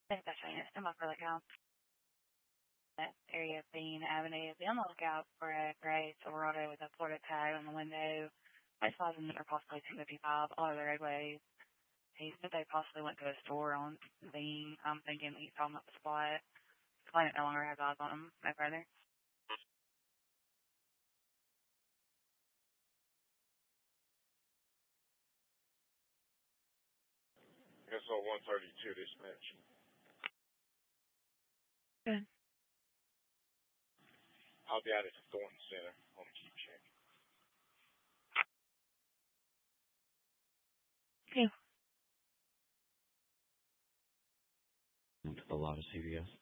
think that's right. I'm up for lookout. That area of Bean Avenue. Be on the lookout for a gray Silverado with a Florida tag on the window. I saw them that are possibly 255 all over the roadways. He said they possibly went to a store on Bean. I'm thinking he saw them at the spot. Client no longer has eyes on him. No further. SO 132 dispatch. Good. I'll be out at the Thornton Center on the keep check. Okay. A lot of CVS.